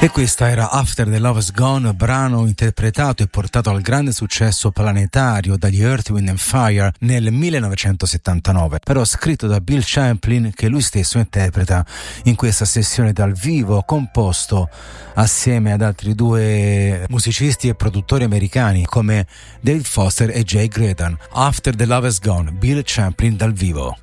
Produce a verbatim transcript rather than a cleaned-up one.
E questa era After the Love Is Gone, brano interpretato e portato al grande successo planetario dagli Earth, Wind and Fire nel millenovecentosettantanove, però scritto da Bill Champlin, che lui stesso interpreta in questa sessione dal vivo, composto assieme ad altri due musicisti e produttori americani come David Foster e Jay Graydon. After the Love Is Gone, Bill Champlin dal vivo.